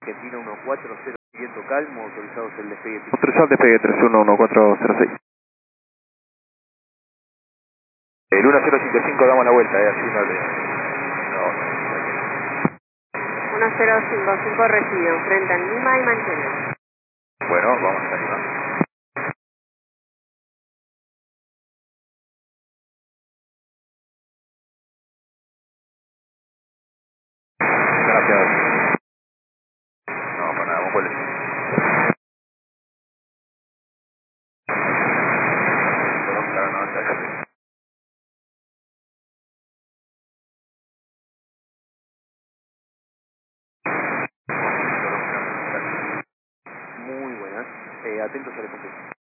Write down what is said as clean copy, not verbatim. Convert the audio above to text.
Argentina 140, viento calmo, autorizados el despegue. Autorizado el despegue 311406. El 1055 damos la vuelta, así no le... No. 1055 recibido, frente a Lima y Manchester. Bueno, vamos a Lima. Gracias. No, para nada, vamos por el... Claro, no, está acá. Muy buenas, atentos a la contestación.